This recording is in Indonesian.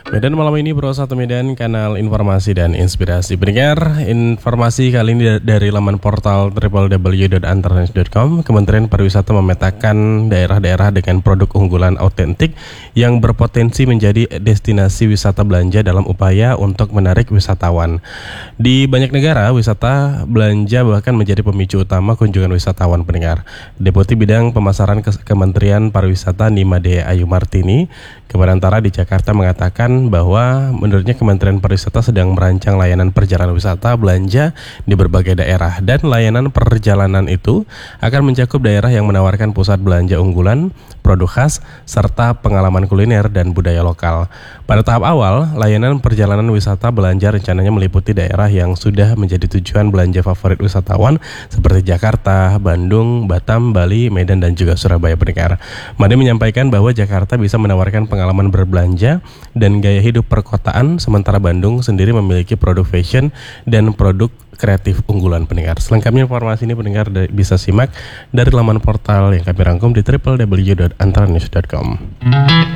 Medan malam ini Bro Satu Medan, kanal informasi dan inspirasi. Pendengar, informasi kali ini dari laman portal www.antarnews.com. Kementerian Pariwisata memetakan daerah-daerah dengan produk unggulan autentik yang berpotensi menjadi destinasi wisata belanja dalam upaya untuk menarik wisatawan. Di banyak negara, wisata belanja bahkan menjadi pemicu utama kunjungan wisatawan, pendengar. Deputi Bidang Pemasaran Kementerian Pariwisata Nimade Ayu Martini Kemenantara di Jakarta mengatakan bahwa menurutnya Kementerian Pariwisata sedang merancang layanan perjalanan wisata belanja di berbagai daerah, dan layanan perjalanan itu akan mencakup daerah yang menawarkan pusat belanja unggulan, produk khas, serta pengalaman kuliner dan budaya lokal. Pada tahap awal, layanan perjalanan wisata belanja rencananya meliputi daerah yang sudah menjadi tujuan belanja favorit wisatawan seperti Jakarta, Bandung, Batam, Bali, Medan, dan juga Surabaya, pendengar. Made menyampaikan bahwa Jakarta bisa menawarkan pengalaman berbelanja dan gaya hidup perkotaan, sementara Bandung sendiri memiliki produk fashion dan produk kreatif unggulan, pendengar. Selengkapnya informasi ini pendengar bisa simak dari laman portal yang kami rangkum di www.antarnews.com.